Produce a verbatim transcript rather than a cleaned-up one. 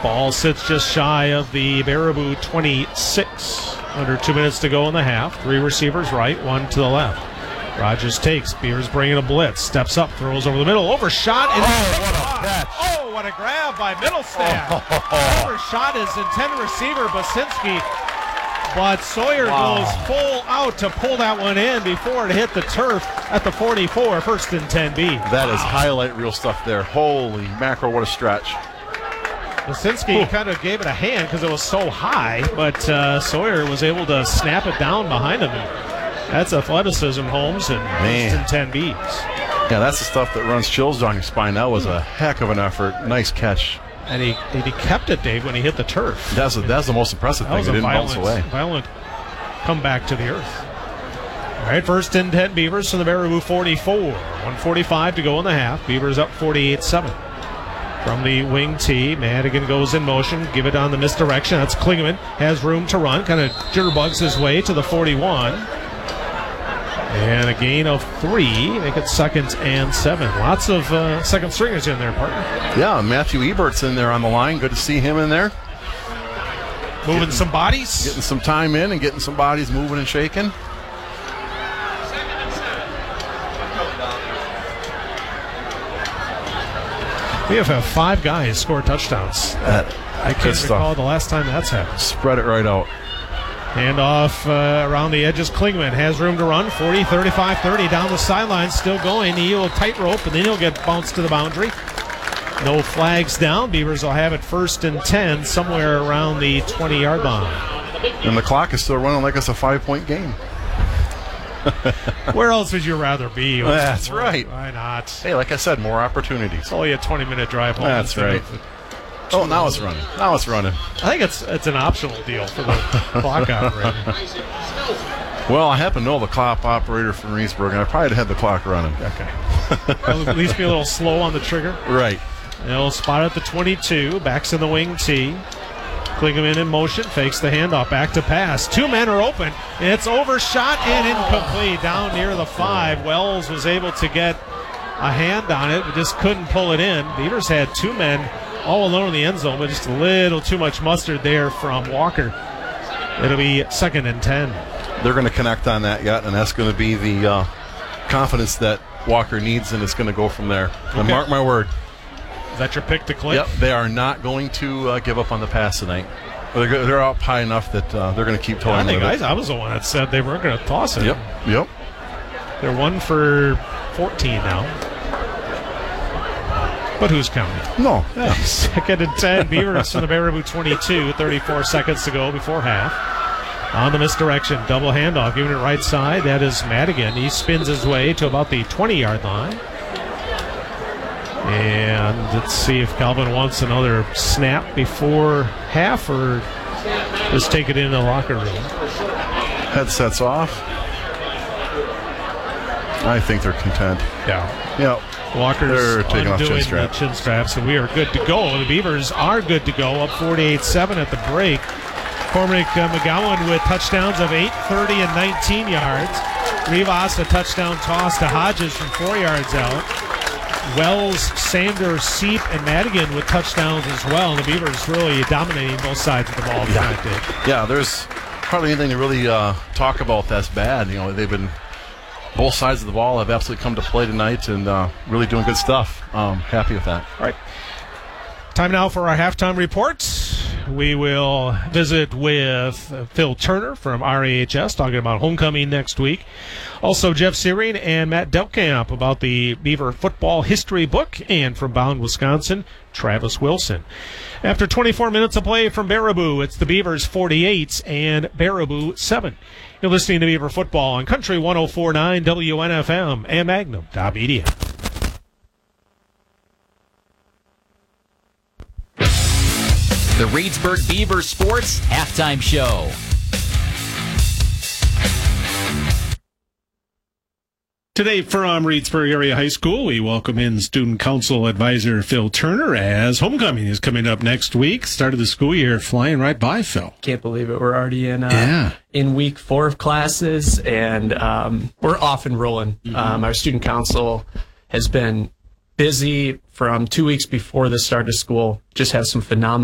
Ball sits just shy of the Baraboo twenty-six. Under two minutes to go in the half. Three receivers right, one to the left. Rogers takes. Beavers bringing a blitz. Steps up, throws over the middle. Overshot. And oh, what a catch. Oh, what a grab by Middlestadt. Oh. Overshot his intended receiver, Basinski. But Sawyer wow. goes full out to pull that one in before it hit the turf at the forty-four. First and ten B. That is highlight reel stuff there. Holy mackerel, what a stretch. Basinski kind of gave it a hand because it was so high, but uh, Sawyer was able to snap it down behind him. That's athleticism, Holmes, and first and ten B's. Yeah, that's the stuff that runs chills down your spine. That was a heck of an effort. Nice catch. And he he kept it, Dave, when he hit the turf. That's, a, that's the most impressive that thing. It didn't violent, bounce away. Violent comeback to the earth. All right, first and ten Beavers from the Baraboo forty-four. one forty-five to go in the half. Beavers up forty-eight seven. From the wing tee, Madigan goes in motion. Give it on the misdirection. That's Klingeman. Has room to run. Kind of jitterbugs his way to the forty-one. And a gain of three. Make it second and seven. Lots of uh, second stringers in there, partner. Yeah, Matthew Ebert's in there on the line. Good to see him in there. Moving getting, some bodies. Getting some time in and getting some bodies moving and shaking. We have uh, five guys score touchdowns. That, I can't recall stuff. The last time that's happened. Spread it right out. Hand off uh, around the edges. Klingman has room to run. forty, thirty-five, thirty down the sideline. Still going. He'll tightrope, and then he'll get bounced to the boundary. No flags down. Beavers will have it first and ten somewhere around the twenty-yard line. And the clock is still running like it's a five-point game. Where else would you rather be? That's more, right. Why not? Hey, like I said, more opportunities. It's only a twenty-minute drive home. That's right. Oh, now it's running. Now it's running. I think it's it's an optional deal for the clock operator. Well, I happen to know the clock operator from Reedsburg, and I probably had the clock running. Okay. I'll at least be a little slow on the trigger. Right. They'll spot at the twenty-two. Backs in the wing tee. Klingeman in motion. Fakes the handoff. Back to pass. Two men are open. It's overshot and incomplete. Down near the five. Wells was able to get a hand on it, but just couldn't pull it in. Beavers had two men all alone in the end zone, but just a little too much mustard there from Walker. It'll be second and ten. They're going to connect on that yet, and that's going to be the uh, confidence that Walker needs, and it's going to go from there. Okay. And mark my word. Is that your pick to click? Yep, they are not going to uh, give up on the pass tonight. They're, they're up high enough that uh, they're going to keep toiling. I think with I, it. I was the one that said they weren't going to toss it. Yep, yep. They're one for fourteen now. But who's counting? No. Yeah. Second and ten. Beavers from the Baraboo twenty-two. thirty-four seconds to go before half. On the misdirection. Double handoff. Giving it right side. That is Madigan. He spins his way to about the twenty-yard line. And let's see if Calvin wants another snap before half or just take it into the locker room. Headsets off. I think they're content. Yeah. Yep. Walker's taking off chin strap. the chin straps, and we are good to go. The Beavers are good to go, up forty-eight seven at the break. Cormac uh, McGowan with touchdowns of eight, thirty, and nineteen yards. Rivas a touchdown toss to Hodges from four yards out. Wells, Sanders, Seep, and Madigan with touchdowns as well. And the Beavers really dominating both sides of the ball tonight, Dave. Yeah, there's hardly anything to really uh, talk about that's bad. You know, they've been both sides of the ball have absolutely come to play tonight and uh, really doing good stuff. Um, happy with that. All right. Time now for our halftime report. We will visit with Phil Turner from R A H S talking about homecoming next week. Also, Jeff Searing and Matt Delkamp about the Beaver football history book. And from Bound, Wisconsin, Travis Wilson. After twenty-four minutes of play from Baraboo, it's the Beavers forty-eight and Baraboo seven. You're listening to Beaver Football on Country one oh four point nine W N F M and Magnum dot media. The Reedsburg Beavers Sports Halftime Show. Today from Reedsburg Area High School, we welcome in Student Council Advisor Phil Turner as homecoming is coming up next week. Start of the school year flying right by, Phil. Can't believe it. We're already in uh, yeah. in week four of classes, and um, we're off and rolling. Mm-hmm. Um, our Student Council has been busy from two weeks before the start of school. Just have some phenomenal